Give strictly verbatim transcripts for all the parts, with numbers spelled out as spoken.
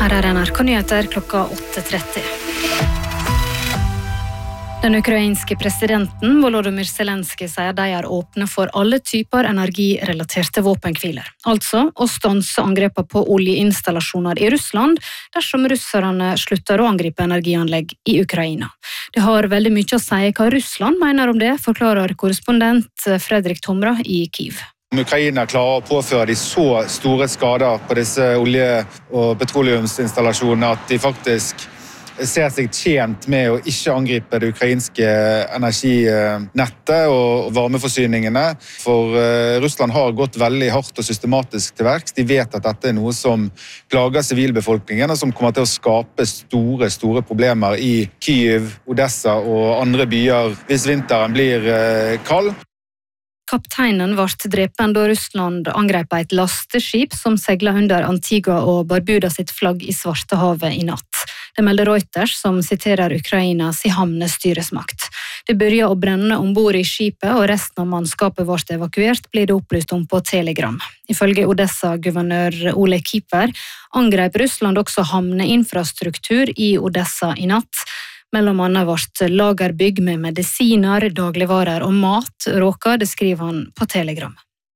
Her er N R K-nyheter klokka åtte tretti. Den ukrainske presidenten Volodymyr Zelensky sier de er åpne for alle typer energirelaterte våpenkviler. Altså å stanse angrepa på oljeinstallasjoner i Russland dersom russerne slutter å angripe energianlegg i Ukraina. Det har veldig mye å si hva Russland mener om det, forklarer korrespondent Fredrik Tomra i Kyiv. Om Ukraina klarer å påføre de så store skader på disse olje- og petroleumsinstallasjonene at de faktisk ser seg tjent med å ikke angripe det ukrainske energinettet og varmeforsyningene. For Russland har gått veldig hardt og systematisk til verks. De vet at dette er noe som plager sivilbefolkningen, og som kommer til å skape store, store problemer i Kyiv, Odessa og andre byer hvis vinteren blir kald. Kapteinen ble drepen da Russland angrep et lasteskip som seglet under Antigua og Barbuda sitt flagg i Svartehavet i natt. Det melder Reuters, som siterer Ukrainas havnestyresmakt. Det begynte å brenne ombord i skipet, og resten av mannskapet ble evakuert, blir det opplyst om på Telegram. Ifølge Odessa-guvernør Ole Kiper angrep Russland også havneinfrastruktur i Odessa i natt. Mellom annet ble lagerbygg med medisiner, dagligvarer og mat råka, det skriver han på Telegram.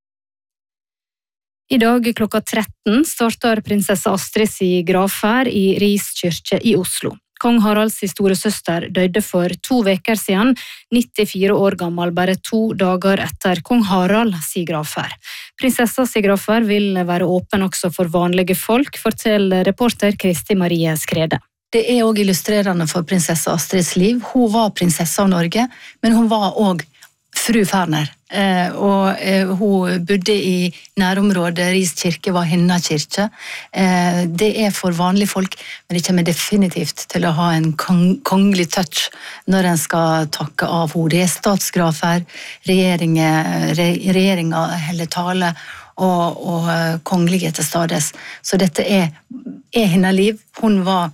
I dag klokka tretten starter prinsesse Astrid sin gravferd i Ris kirke i Oslo. Kong Haralds store søster døde for to veker siden, nittifire år gammel, bare to dager etter kong Harald sin gravferd. Prinsessa sin gravferd vil være åpen også for vanlige folk, forteller reporter Kristi Marie Skrede. Det er også illustrerende for prinsesse Astrids liv. Hun var prinsesse av Norge, men hun var også fru Ferner. Eh, og eh, hun bodde i nærområdet, Ris kirke var hennes kirke. Eh, det er for vanlige folk, men det kommer definitivt til å ha en kong, kongelig touch når en skal takke av henne. Det er statsgrafer, regjeringen, re, regjeringen heller tale, og, og kongelige til stades. Så dette er, er hennes liv. Hun var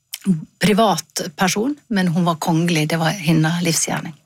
privatperson, men hun var kongelig, det var hennes livsgjerning.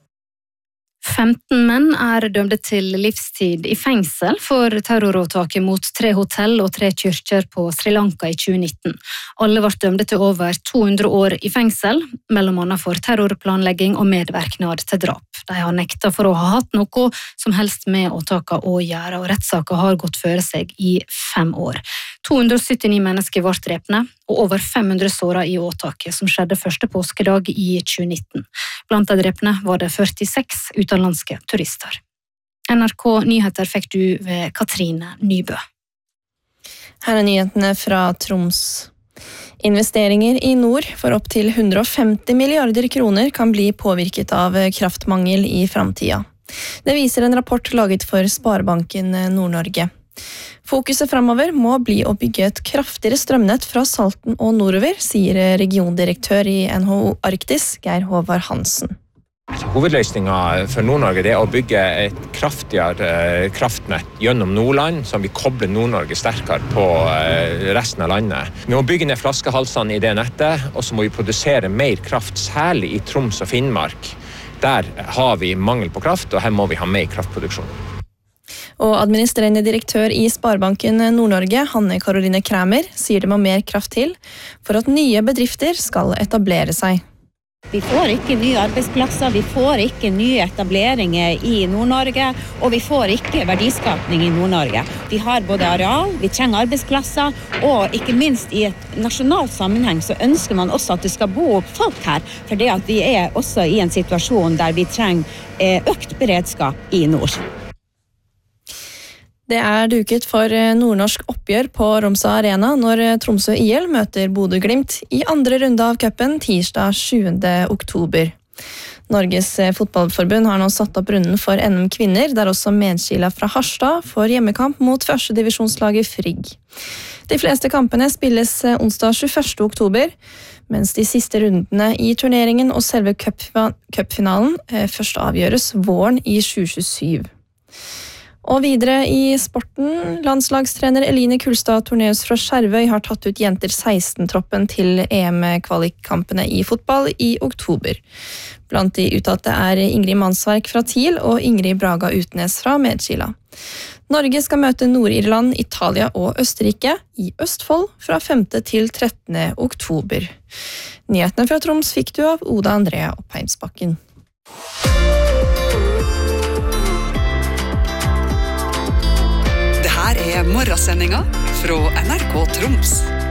femten menn er dømte til livstid i fengsel for terroråtaket mot tre hotell og tre kirker på Sri Lanka i tjue nitten. Alle ble dømte til over to hundre år i fengsel, mellom annet for terrorplanlegging og medvirkning til drap. De har nekta for å ha hatt noe som helst med åtaket å gjøre, og rettssaken har gått føre seg i fem år. to hundre og syttini mennesker ble drepne, og over fem hundre såret i åtaket, som skjedde første påskedag i tjue nitten. Blant de drepne var det førtiseks utenlandske turister. N R K Nyheter fikk du ved Katrine Nybø. Her er nyhetene fra Troms. Investeringer i nord for opp til hundre og femti milliarder kroner kan bli påvirket av kraftmangel i framtida. Det viser en rapport laget for Sparebanken Nord-Norge. Fokuset fremover må bli å bygge et kraftigere strømnett fra Salten og nordover, sier regiondirektør i N H O Arktis, Geir Håvard Hansen. Hovedløsningen for Nord-Norge er å bygge et kraftigere kraftnett gjennom Nordland, som vil koble Nord-Norge sterkere på resten av landet. Vi må bygge ned flaskehalsene i det nettet, og så må vi produsere mer kraft, særlig i Troms og Finnmark. Der har vi mangel på kraft, og her må vi ha mer kraftproduksjon. Og administrerende direktør i Sparebanken Nord-Norge, Hanne Karoline Kræmer, sier det må mer kraft til for at nye bedrifter skal etablere seg. Vi får ikke nye arbeidsplasser, vi får ikke nye etableringer i Nord-Norge, og vi får ikke verdiskapning i Nord-Norge. Vi har både areal, vi trenger arbeidsplasser, og ikke minst i et nasjonalt sammenheng så ønsker man også at det skal bo folk her, for det at vi er også i en situasjon der vi trenger økt beredskap i nord. Det er duket for nordnorsk oppgjør på Romsa Arena når Tromsø I L møter Bodø/Glimt i andre runde av cupen tirsdag sjuende oktober. Norges fotballforbund har nå satt opp runden for N M kvinner, der også Medskila fra Harstad får hjemmekamp mot første divisjonslaget Frigg. De fleste kampene spilles onsdag tjueførste oktober, mens de siste rundene i turneringen og selve cupfinalen først avgjøres våren i tjue tjuesyv. Og videre i sporten, landslagstrener Eline Kulstad Torneus fra Skjervøy har tatt ut jenter seksten-troppen til E M-kvalikkampene i fotball i oktober. Blant de uttalte er Ingrid Mansverk fra TIL og Ingrid Braga Utnes fra Medskila. Norge skal møte Nord-Irland, Italia og Østerrike i Østfold fra femte til trettende oktober. Nyhetene fra Troms fikk du av Oda Andrea Oppheinsbakken. Det her er morgensendinga fra N R K Troms.